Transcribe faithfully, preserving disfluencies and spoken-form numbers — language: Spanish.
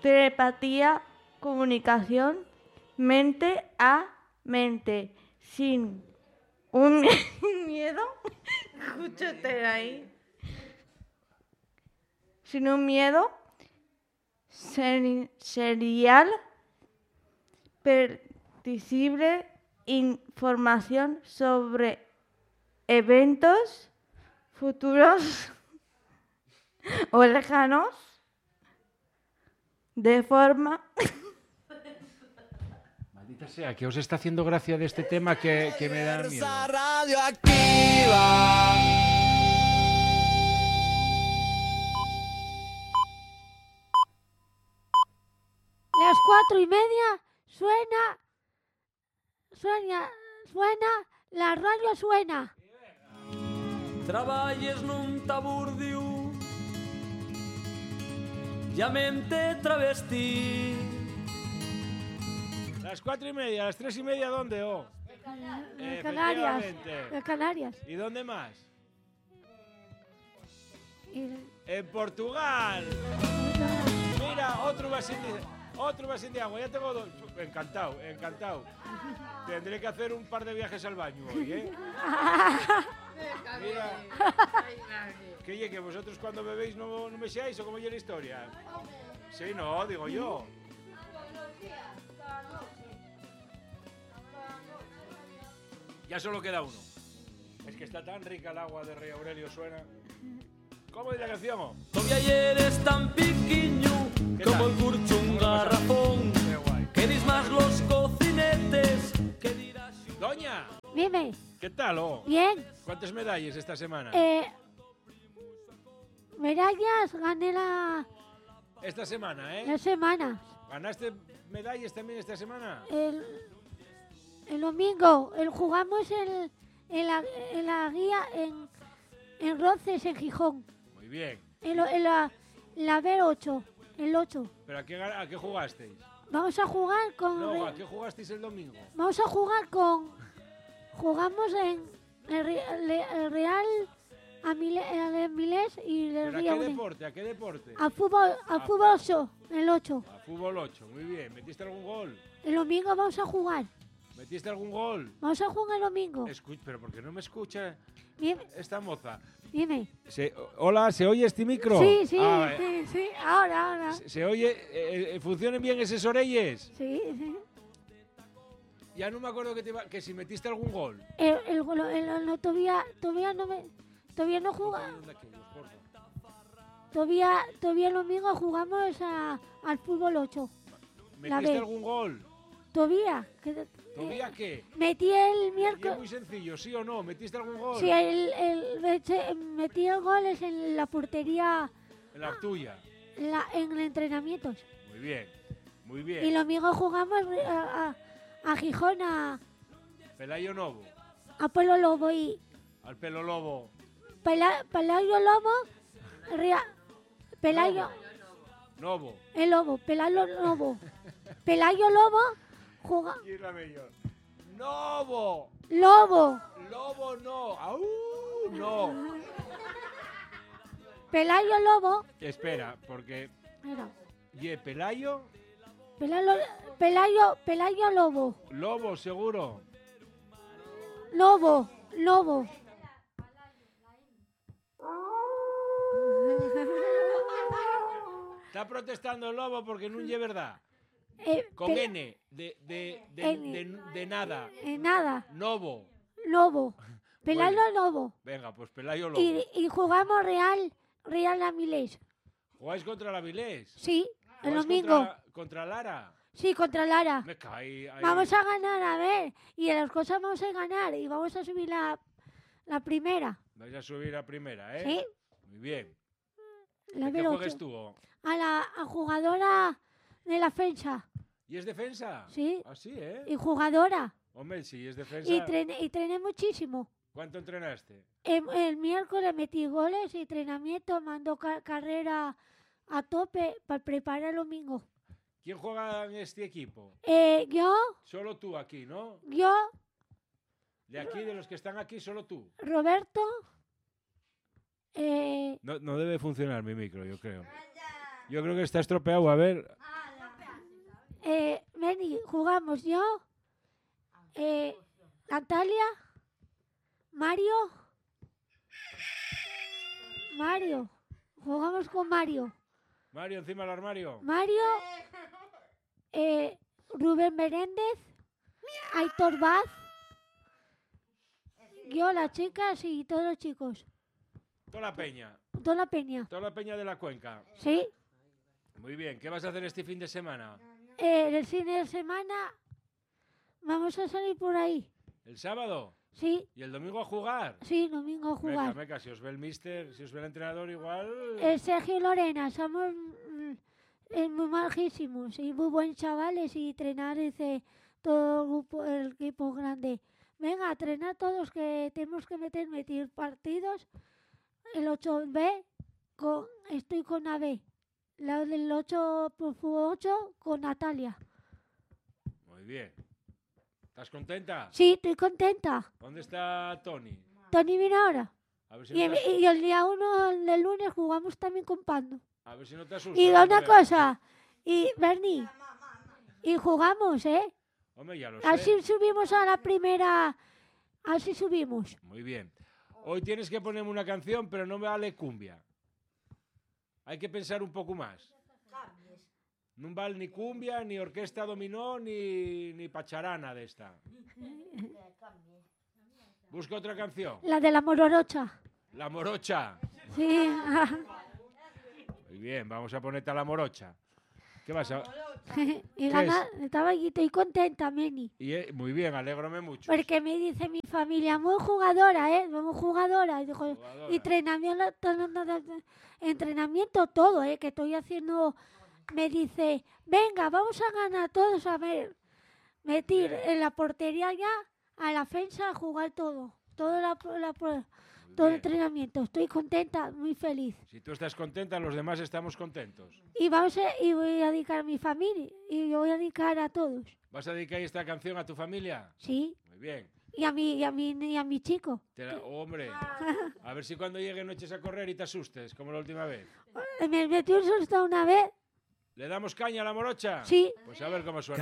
telepatía, comunicación, mente a mente, sin un miedo, escúchate ahí, sin un miedo ser, serial, predecible, información sobre eventos futuros o lejanos, de forma... Maldita sea, que os está haciendo gracia de este tema que, que me da miedo. Radioactiva. Las cuatro y media suena, suena, suena, la radio suena. Traballes nun taburdiu, llamente travesti. Las cuatro y media, las tres y media, ¿dónde? Oh? En Canarias. Efectivamente. En Canarias. ¿Y dónde más? Y- En Portugal. Mira, otro vasín de, otro vasín de agua. Ya tengo dos. Encantado, encantado. Tendré que hacer un par de viajes al baño hoy, ¿eh? Mira. Que oye, que vosotros cuando bebéis no, no me seáis o como yo la historia. Sí, no, digo yo. Ya solo queda uno. Es que está tan rica el agua de Rey Aurelio, suena. ¿Cómo es la canción? Oh? Todavía eres tan piquiño como el curcho un garrafón. Qué guay. Queréis más los cocinetes que dirás. Doña, Dime, ¿qué tal? Oh? bien, ¿Cuántas medallas esta semana? eh, medallas gané la, Esta semana, ¿eh? las semanas. ¿Ganaste medallas también esta semana? El, el domingo, el, jugamos el, en, la, en la guía en, en Roces, en Gijón. Muy bien. En, lo- en la, la B ocho, el ocho. ¿Pero a qué, ga- a qué jugasteis? Vamos a jugar con... No, Re- ¿a qué jugasteis el domingo? Vamos a jugar con... Jugamos en el, Re- Le- el Real Amile- el Milés y el ¿Pero a Río qué Une. deporte? ¿A qué deporte? A fútbol, a A- fútbol ocho, el ocho. A fútbol ocho, muy bien. ¿Metiste algún gol? El domingo vamos a jugar. ¿Metiste algún gol? Vamos a jugar el domingo. Escu- ¿Pero por qué no me escucha Dime, esta moza? dime. Se- hola, ¿se oye este micro? Sí, sí, Ah, eh, sí, sí. Ahora, ahora. ¿Se, se oye? Eh, eh, ¿Funcionan bien esas orelles? Sí, sí. Ya no me acuerdo que, te iba- que si metiste algún gol. El, el, golo- el- el- no, todavía, todavía no me... Todavía no juega. Todavía, todavía el domingo jugamos a, al fútbol ocho. La ¿Metiste B. algún gol? Todavía. que- ¿Todavía eh, qué? Metí el Y es miércoles... muy sencillo, ¿sí o no? ¿Metiste algún gol? Sí, el, el, mete- metí el goles en la portería, En la tuya. la, en el entrenamientos. Muy bien, muy Y bien. el domingo jugamos a, a, a Gijón, a, Pelayo Novo, a Pueblo Lobo y al pelo lobo. Pela- Pelayo Lobo, Ria- Pelayo, Novo. el Lobo, Pelayo Lobo, Pelayo Lobo, juga, Y es la mejor. Novo. Lobo, Lobo no. ¡Au! No. Pelayo Lobo, Espera, porque... mira, Ye, Pelayo, Pelayo, Pelayo, Pelayo Lobo, Lobo seguro. Lobo, Lobo. Está protestando el lobo porque no es verdad. Eh, Con pe- N, de, de, de, N. de, de nada. eh, nada, Novo. Lobo, Pelayo Bueno. Lobo. Venga, pues Pelayo Lobo. Y, y jugamos Real, Real Amilés. ¿Jugáis contra la Vilés? Sí, el ¿Jugáis domingo. Contra, contra Lara. Sí, contra Lara. Me caí ahí. Vamos a ganar, a ver. Y en las cosas vamos a ganar. Y vamos a subir la, la primera. Vais a subir a primera, ¿eh? Sí, Muy bien. la ¿De qué B ocho. juegues tú? oh? A la a jugadora de la defensa. ¿Y es defensa? Sí. Ah, sí, ¿eh? Y jugadora. Hombre, si es defensa... Y trené, y trené muchísimo. ¿Cuánto entrenaste? El, el miércoles metí goles y entrenamiento. Mando ca- carrera a tope para preparar el domingo. ¿Quién juega en este equipo? Eh, yo, Solo tú aquí, ¿no? yo, De aquí, de los que están aquí, solo tú. Roberto, eh, No, no debe funcionar mi micro, yo creo. Yo creo que está estropeado. A ver... jugamos yo, eh, Natalia, Mario, Mario, jugamos con Mario. Mario, encima del armario. Mario, eh, Rubén Meréndez, Aitor Vaz, yo, las chicas y todos los chicos. Toda la peña. Toda la peña. Toda la peña de la cuenca. Sí. Muy bien. ¿Qué vas a hacer este fin de semana? Eh, el fin de semana vamos a salir por ahí. ¿El sábado? Sí, ¿Y el domingo a jugar? sí, domingo a Meca, jugar. meca, si os ve el mister, si os ve el entrenador igual... El Sergio y Lorena, somos mm, eh, muy majísimos y muy buenos chavales y entrenar dice todo el grupo, el equipo grande. Venga, a entrenar todos que tenemos que meter, meter partidos. El ocho B, con, estoy con A B. La del ocho por ocho con Natalia. Muy bien. ¿Estás contenta? Sí, estoy contenta. ¿Dónde está Tony? Tony viene ahora. A ver si Y, no te, y el día uno del lunes jugamos también con Pando. a ver si no te asustas. Y una hombre. cosa, y Bernie, y jugamos, ¿eh? Hombre, ya lo sé. Así subimos a la primera, así subimos. Muy bien. Hoy tienes que ponerme una canción, pero no me vale cumbia. Hay que pensar un poco más. No vale ni cumbia, ni orquesta dominó, ni, ni pacharana de esta. Busca otra canción. La de la Mororocha. La morocha. Sí. Muy bien, vamos a ponerte a la morocha. ¿Qué vas a...? Y gana, estaba allí, estoy contenta, Meni. Y, eh, muy bien, alégrame mucho. Porque me dice mi familia, muy jugadora, ¿eh? Muy jugadora. Y, dijo, Jugadora. y entrenamiento, entrenamiento todo, ¿eh? Que estoy haciendo. Me dice, venga, vamos a ganar todos a ver. Metir Bien. en la portería ya, a la defensa, a jugar todo. Todo la, la- Muy todo el bien. entrenamiento. Estoy contenta, muy feliz. Si tú estás contenta, los demás estamos contentos. Y vamos a, y voy a dedicar a mi familia. Y yo voy a dedicar a todos. ¿Vas a dedicar esta canción a tu familia? Sí. Muy bien. Y a mi, y a mi, y a mi chico. Te la- hombre, a ver si cuando llegue no eches a correr y te asustes, como la última vez. Me metió un susto una vez. ¿Le damos caña a la morocha? Sí. Pues a ver cómo suena.